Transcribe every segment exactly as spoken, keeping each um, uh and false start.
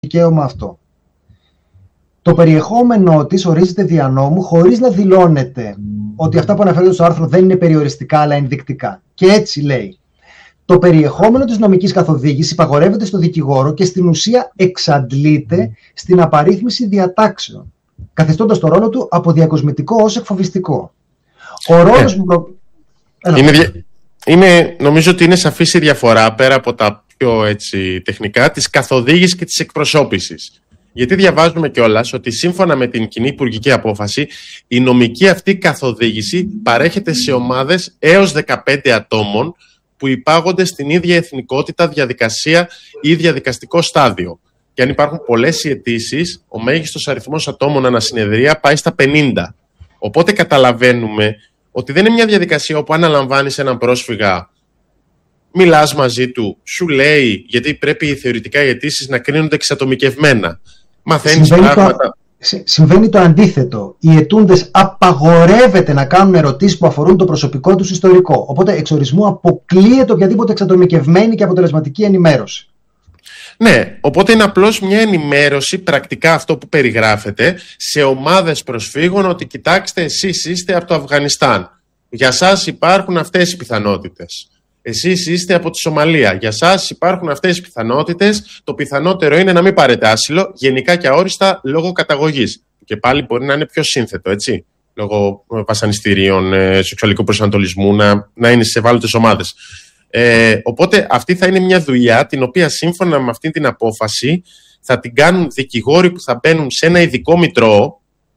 δικαίωμα αυτό. Το περιεχόμενο της ορίζεται δια νόμου χωρίς να δηλώνεται ότι αυτά που αναφέρονται στο άρθρο δεν είναι περιοριστικά αλλά ενδεικτικά. Και έτσι λέει: το περιεχόμενο της νομικής καθοδήγησης υπαγορεύεται στο δικηγόρο και στην ουσία εξαντλείται στην απαρίθμηση διατάξεων, καθιστώντας το ρόλο του από διακοσμητικό ως εκφοβιστικό. Ο ρόλος μου... Προ... Είναι, δια... είναι, νομίζω ότι είναι σαφής η διαφορά, πέρα από τα πιο έτσι, τεχνικά, της καθοδήγησης και της εκπροσώπησης. Γιατί διαβάζουμε κιόλας ότι σύμφωνα με την κοινή υπουργική απόφαση, η νομική αυτή καθοδήγηση παρέχεται σε ομάδες έως δεκαπέντε ατόμων που υπάγονται στην ίδια εθνικότητα, διαδικασία ή διαδικαστικό στάδιο. Και αν υπάρχουν πολλές οι αιτήσεις, ο μέγιστος αριθμός ατόμων ανά συνεδρία πάει στα πενήντα. Οπότε καταλαβαίνουμε ότι δεν είναι μια διαδικασία όπου αναλαμβάνεις έναν πρόσφυγα, μιλάς μαζί του, σου λέει, γιατί πρέπει θεωρητικά οι αιτήσεις να κρίνονται εξατομικευμένα. Μαθαίνεις πράγματα. Το, συμβαίνει το αντίθετο. Οι αιτούντες απαγορεύεται να κάνουν ερωτήσεις που αφορούν το προσωπικό τους ιστορικό. Οπότε εξ ορισμού αποκλείεται οποιαδήποτε εξατομικευμένη και αποτελεσματική ενημέρωση. Ναι, οπότε είναι απλώς μια ενημέρωση, πρακτικά αυτό που περιγράφεται, σε ομάδες προσφύγων ότι κοιτάξτε, εσείς είστε από το Αφγανιστάν. Για σας υπάρχουν αυτές οι πιθανότητες. Εσείς είστε από τη Σομαλία. Για σας υπάρχουν αυτές οι πιθανότητες. Το πιθανότερο είναι να μην πάρετε άσυλο, γενικά και αόριστα, λόγω καταγωγής. Και πάλι μπορεί να είναι πιο σύνθετο, έτσι. Λόγω βασανιστήριων, σεξουαλικού προσανατολισμού, να, να είναι σε ευάλωτες ομάδες. Ε, οπότε αυτή θα είναι μια δουλειά την οποία σύμφωνα με αυτή την απόφαση θα την κάνουν δικηγόροι που θα μπαίνουν σε ένα ειδικό μητρό.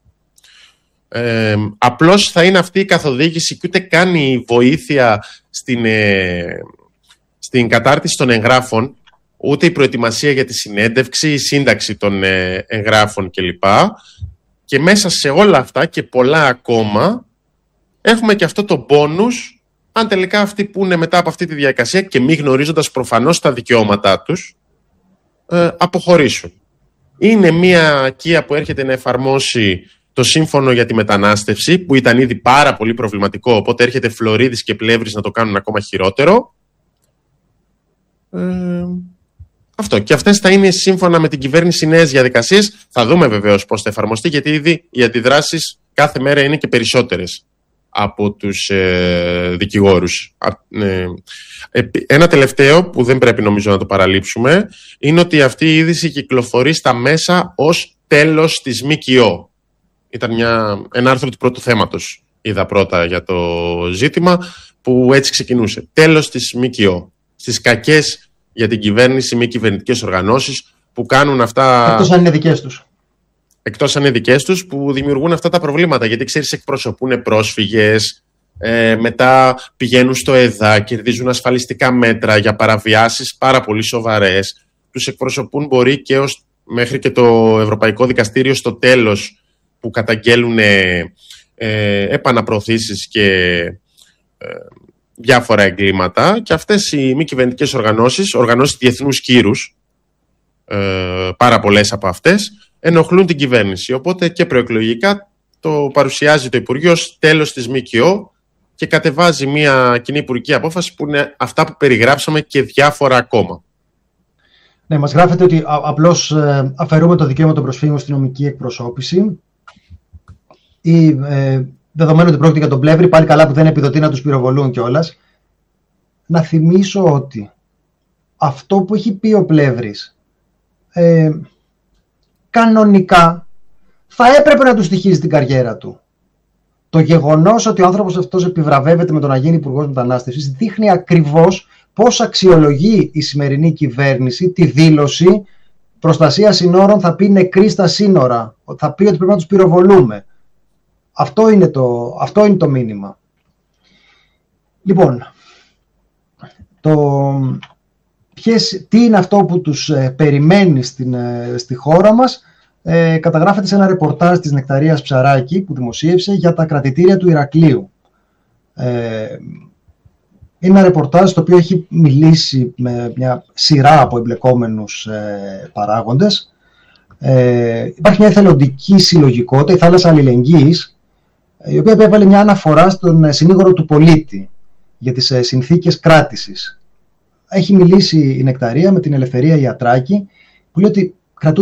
Ε, απλώς θα είναι αυτή η καθοδήγηση και ούτε καν η βοήθεια στην, ε, στην κατάρτιση των εγγράφων, ούτε η προετοιμασία για τη συνέντευξη, η σύνταξη των ε, εγγράφων κλπ. Και μέσα σε όλα αυτά και πολλά ακόμα έχουμε και αυτό το μπόνους, αν τελικά αυτοί που είναι μετά από αυτή τη διαδικασία και μη γνωρίζοντας προφανώς τα δικαιώματά τους, ε, αποχωρήσουν. Είναι μια οικία που έρχεται να εφαρμόσει το σύμφωνο για τη μετανάστευση, που ήταν ήδη πάρα πολύ προβληματικό, οπότε έρχεται Φλωρίδης και Πλεύρης να το κάνουν ακόμα χειρότερο. Ε, αυτό. Και αυτές θα είναι σύμφωνα με την κυβέρνηση νέες διαδικασίες. Θα δούμε βεβαίως πώς θα εφαρμοστεί, γιατί ήδη οι αντιδράσεις κάθε μέρα είναι και περισσότερες από τους ε, δικηγόρους. Ε, ένα τελευταίο που δεν πρέπει νομίζω να το παραλείψουμε είναι ότι αυτή η είδηση κυκλοφορεί στα μέσα ως τέλος της ΜΚΟ. Ήταν μια, ένα άρθρο του πρώτου θέματος, είδα πρώτα για το ζήτημα, που έτσι ξεκινούσε. Τέλος της ΜΚΟ. Στις κακές για την κυβέρνηση μη κυβερνητικές οργανώσεις που κάνουν αυτά... Εκτός αν είναι δικές τους. Εκτός αν είναι δικές τους, που δημιουργούν αυτά τα προβλήματα. Γιατί ξέρεις, εκπροσωπούν πρόσφυγες, ε, μετά πηγαίνουν στο ΕΔΑ, κερδίζουν ασφαλιστικά μέτρα για παραβιάσεις πάρα πολύ σοβαρές. Τους εκπροσωπούν μπορεί και ως, μέχρι και το Ευρωπαϊκό Δικαστήριο στο τέλος, που καταγγέλουν ε, ε, επαναπροωθήσεις και ε, διάφορα εγκλήματα. Και αυτές οι μη κυβερνητικές οργανώσεις, οργανώσεις διεθνούς κύρους, ε, πάρα πολλές από αυτές, ενοχλούν την κυβέρνηση. Οπότε και προεκλογικά το παρουσιάζει το Υπουργείο ως τέλος της ΜΚΟ και κατεβάζει μια κοινή υπουργική απόφαση που είναι αυτά που περιγράψαμε και διάφορα ακόμα. Ναι, μας γράφεται ότι α, απλώς ε, αφαιρούμε το δικαίωμα των προσφύγων στην νομική εκπροσώπηση ή ε, δεδομένου ότι πρόκειται για τον Πλεύρη, πάλι καλά που δεν επιδοτεί να τους πυροβολούν κιόλας. Να θυμίσω ότι αυτό που έχει πει ο Πλεύρης ε, κανονικά θα έπρεπε να του στοιχίζει την καριέρα του. Το γεγονός ότι ο άνθρωπος αυτός επιβραβεύεται με το να γίνει υπουργός μετανάστευσης δείχνει ακριβώς πώς αξιολογεί η σημερινή κυβέρνηση τη δήλωση προστασία συνόρων, θα πει νεκροί στα σύνορα, θα πει ότι πρέπει να τους πυροβολούμε. Αυτό είναι το, αυτό είναι το μήνυμα. Λοιπόν, το, ποιες, τι είναι αυτό που τους ε, περιμένει στην, ε, στη χώρα μας, ε, καταγράφεται σε ένα ρεπορτάζ της Νεκταρίας Ψαράκη που δημοσίευσε για τα κρατητήρια του Ηρακλείου. Ε, είναι ένα ρεπορτάζ το οποίο έχει μιλήσει με μια σειρά από εμπλεκόμενους ε, παράγοντες. Ε, υπάρχει μια εθελοντική συλλογικότητα, η Θάλασσα Αλληλεγγύης, η οποία έβαλε μια αναφορά στον συνήγορο του πολίτη για τις ε, συνθήκες κράτησης. Έχει μιλήσει η Νεκταρία με την Ελευθερία Ιατράκη, που λέει ότι